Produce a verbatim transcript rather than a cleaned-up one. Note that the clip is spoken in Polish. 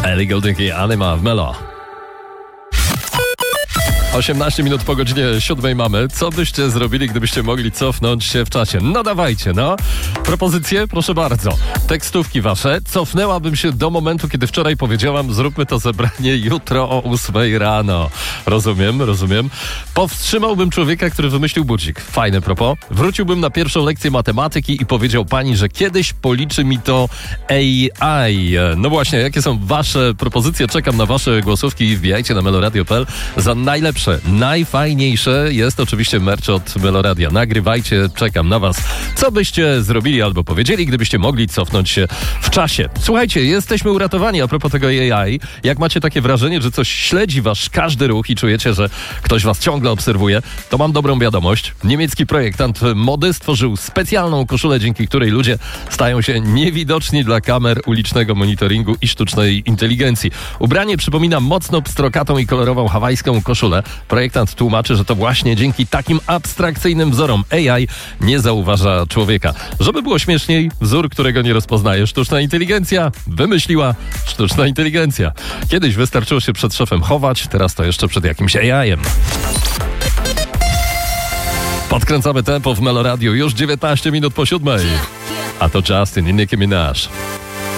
Ellie Goulding i Anima w Melo. osiemnaście minut po godzinie siódmej mamy. Co byście zrobili, gdybyście mogli cofnąć się w czasie? No dawajcie, no. Propozycje? Proszę bardzo. Tekstówki wasze. Cofnęłabym się do momentu, kiedy wczoraj powiedziałam, zróbmy to zebranie jutro o ósmej rano. Rozumiem, rozumiem. Powstrzymałbym człowieka, który wymyślił budzik. Fajne propos. Wróciłbym na pierwszą lekcję matematyki i powiedział pani, że kiedyś policzy mi to A I. No właśnie, jakie są wasze propozycje? Czekam na wasze głosówki. Wbijajcie na meloradio kropka p l. Za najlepsze, najfajniejsze jest oczywiście merch od Meloradia. Nagrywajcie, czekam na was. Co byście zrobili albo powiedzieli, gdybyście mogli cofnąć się w czasie? Słuchajcie, jesteśmy uratowani a propos tego A I. Jak macie takie wrażenie, że coś śledzi wasz każdy ruch i czujecie, że ktoś was ciągle obserwuje, to mam dobrą wiadomość. Niemiecki projektant mody stworzył specjalną koszulę, dzięki której ludzie stają się niewidoczni dla kamer ulicznego monitoringu i sztucznej inteligencji. Ubranie przypomina mocno pstrokatą i kolorową hawajską koszulę. Projektant tłumaczy, że to właśnie dzięki takim abstrakcyjnym wzorom A I nie zauważa człowieka. Żeby było śmieszniej, wzór, którego nie rozpoznaje sztuczna inteligencja, wymyśliła sztuczna inteligencja. Kiedyś wystarczyło się przed szefem chować, teraz to jeszcze przed jakimś A I-em. Podkręcamy tempo w Meloradiu. Już dziewiętnaście minut po siódmej. A to Justin i Nicki Minaj.